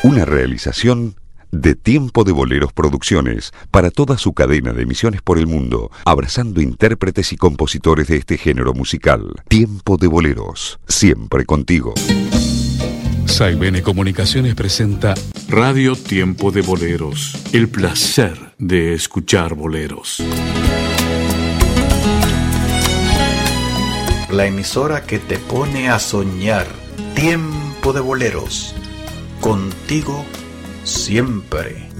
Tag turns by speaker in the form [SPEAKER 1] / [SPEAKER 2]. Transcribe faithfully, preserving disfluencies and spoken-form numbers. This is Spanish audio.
[SPEAKER 1] Una realización de Tiempo de Boleros Producciones para toda su cadena de emisiones por el mundo, abrazando intérpretes y compositores de este género musical. Tiempo de Boleros, siempre contigo.
[SPEAKER 2] Saibene Comunicaciones presenta Radio Tiempo de Boleros, el placer de escuchar boleros.
[SPEAKER 3] La emisora que te pone a soñar. Tiempo de Boleros, contigo siempre.